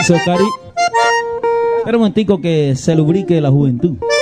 Eso, Cari. Espera un momentico que se lubrique la juventud.